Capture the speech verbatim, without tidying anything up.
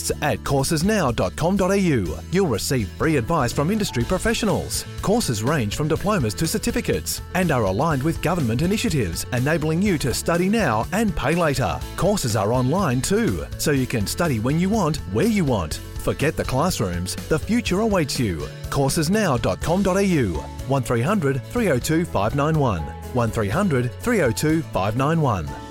specialists at courses now dot com dot a u. You'll receive free advice from industry professionals. Courses range from diplomas to certificates and are aligned with government initiatives, enabling you to study now and pay later. Courses are online too, so you can study when you want, where you want. Forget the classrooms, the future awaits you. courses now dot com dot a u. one three hundred three oh two five nine one. one three hundred three oh two five nine one.